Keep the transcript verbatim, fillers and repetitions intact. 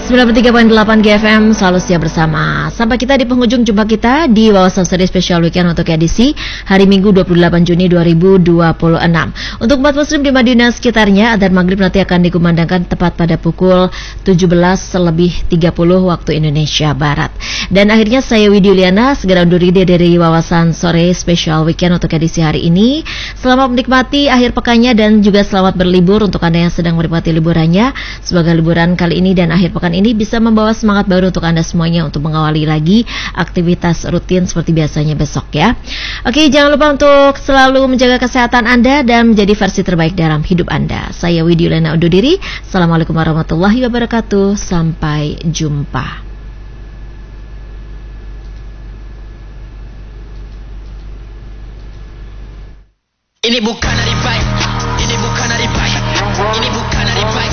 sembilan puluh tiga koma delapan G F M, selalu setia bersama. Sampai kita di penghujung jumpa kita di Wawasan Seri Special Weekend untuk edisi hari Minggu dua puluh delapan Juni dua ribu dua puluh enam. Untuk umat muslim di Madinah sekitarnya, adzan maghrib nanti akan dikumandangkan tepat pada pukul tujuh belas lebih tiga puluh waktu Indonesia Barat. Dan akhirnya saya Widi Uliana segera undur diri dari Wawasan Sore Special Weekend untuk edisi hari ini. Selamat menikmati akhir pekannya dan juga selamat berlibur untuk Anda yang sedang menikmati liburannya. Semoga liburan kali ini dan akhir pekan ini bisa membawa semangat baru untuk Anda semuanya untuk mengawali lagi aktivitas rutin seperti biasanya besok ya. Oke, jangan lupa untuk selalu menjaga kesehatan Anda dan menjadi versi terbaik dalam hidup Anda. Saya Widi Uliana undur diri. Assalamualaikum warahmatullahi wabarakatuh. Sampai jumpa. Ini bukan hari baik, ini bukan hari baik, ini bukan hari baik.